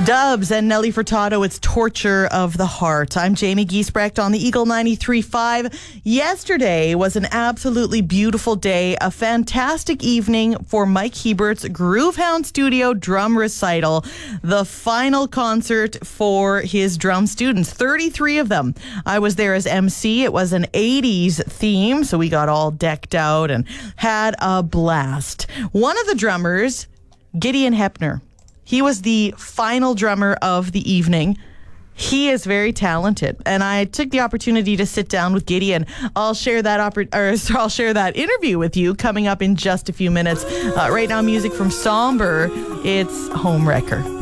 Dubs and Nelly Furtado, it's Torture of the Heart. I'm Jamie Giesbrecht on the Eagle 93.5. Yesterday was an absolutely beautiful day, a fantastic evening for Mike Hebert's Groovehound Studio drum recital, the final concert for his drum students, 33 of them. I was there as MC. It was an 80s theme, so we got all decked out and had a blast. One of the drummers, Gideon Hepner, he was the final drummer of the evening. He is very talented, and I took the opportunity to sit down with Gideon. I'll share that interview with you coming up in just a few minutes. Right now, music from Somber. It's Homewrecker.